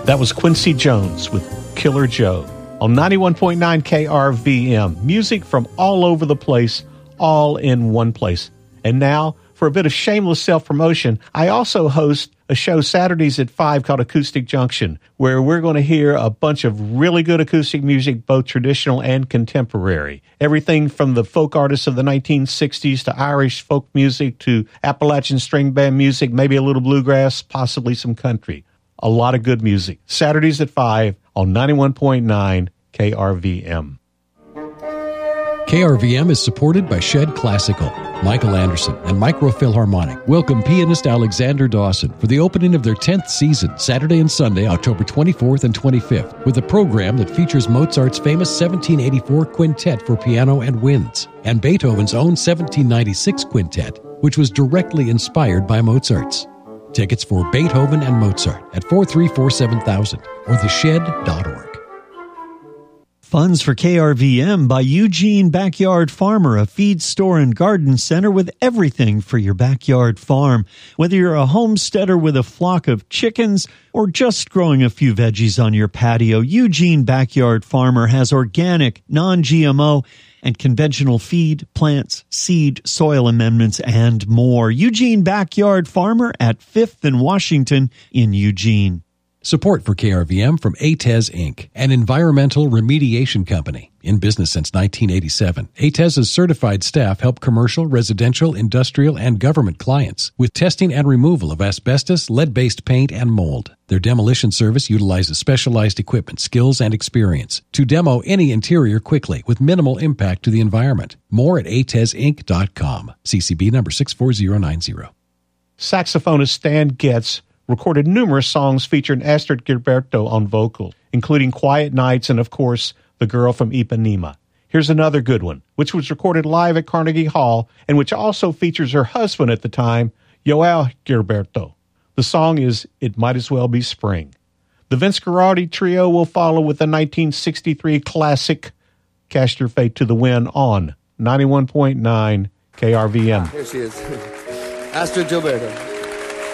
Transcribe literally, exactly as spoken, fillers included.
That was Quincy Jones with Killer Joe on ninety-one point nine K R V M. Music from all over the place, all in one place. And now, for a bit of shameless self-promotion, I also host a show Saturdays at five called Acoustic Junction, where we're going to hear a bunch of really good acoustic music, both traditional and contemporary. Everything from the folk artists of the nineteen sixties to Irish folk music to Appalachian string band music, maybe a little bluegrass, possibly some country. A lot of good music. Saturdays at five on ninety-one point nine K R V M. K R V M is supported by Shed Classical. Michael Anderson and Microphilharmonic welcome pianist Alexander Dawson for the opening of their tenth season, Saturday and Sunday, October twenty-fourth and twenty-fifth, with a program that features Mozart's famous seventeen eighty-four Quintet for piano and winds, and Beethoven's own seventeen ninety-six Quintet, which was directly inspired by Mozart's. Tickets for Beethoven and Mozart at four three four seven thousand or the shed dot org. Funds for K R V M by Eugene Backyard Farmer, a feed store and garden center with everything for your backyard farm. Whether you're a homesteader with a flock of chickens or just growing a few veggies on your patio, Eugene Backyard Farmer has organic, non-G M O, and conventional feed, plants, seed, soil amendments, and more. Eugene Backyard Farmer at fifth and Washington in Eugene. Support for K R V M from A T E S Incorporated, an environmental remediation company. In business since nineteen eighty-seven, A T E S's certified staff help commercial, residential, industrial, and government clients with testing and removal of asbestos, lead-based paint, and mold. Their demolition service utilizes specialized equipment, skills, and experience to demo any interior quickly with minimal impact to the environment. More at A T E S Inc dot com. C C B number six four zero nine zero. Saxophonist Stan Getz recorded numerous songs featuring Astrid Gilberto on vocals, including Quiet Nights and, of course, The Girl from Ipanema. Here's another good one, which was recorded live at Carnegie Hall and which also features her husband at the time, Joao Gilberto. The song is It Might As Well Be Spring. The Vince Guaraldi Trio will follow with the nineteen sixty-three classic Cast Your Fate to the Wind on ninety-one point nine K R V M. Here she is, Astrid Gilberto.